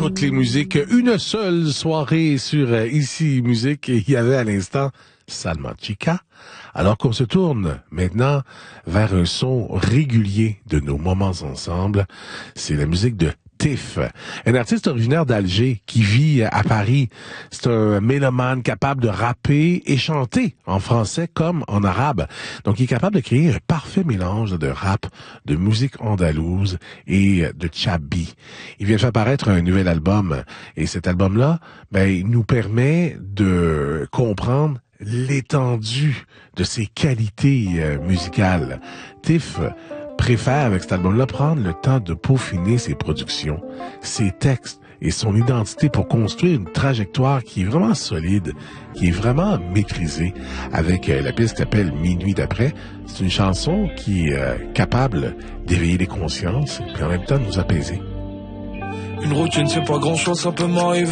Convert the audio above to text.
toutes les musiques. Une seule soirée sur Ici Musique. Il y avait à l'instant Salma Chica. Alors qu'on se tourne maintenant vers un son régulier de nos moments ensemble, c'est la musique de Tiff, un artiste originaire d'Alger qui vit à Paris. C'est un mélomane capable de rapper et chanter en français comme en arabe. Donc, il est capable de créer un parfait mélange de rap, de musique andalouse et de tchabi. Il vient de faire paraître un nouvel album et cet album-là, il nous permet de comprendre l'étendue de ses qualités musicales. Tiff préfère, avec cet album-là, prendre le temps de peaufiner ses productions, ses textes et son identité pour construire une trajectoire qui est vraiment solide, qui est vraiment maîtrisée avec la piste qui s'appelle Minuit d'après. C'est une chanson qui est capable d'éveiller les consciences et en même temps de nous apaiser. Une routine, c'est pas grand-chose, ça peut m'arriver.